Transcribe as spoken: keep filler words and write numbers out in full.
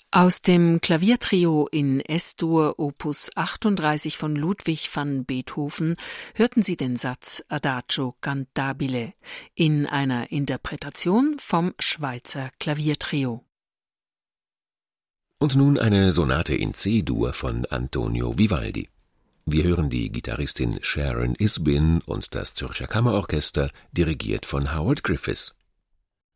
Aus dem Klaviertrio in Es-Dur Opus achtunddreißig von Ludwig van Beethoven hörten Sie den Satz Adagio cantabile in einer Interpretation vom Schweizer Klaviertrio. Und nun eine Sonate in C-Dur von Antonio Vivaldi. Wir hören die Gitarristin Sharon Isbin und das Zürcher Kammerorchester, dirigiert von Howard Griffiths.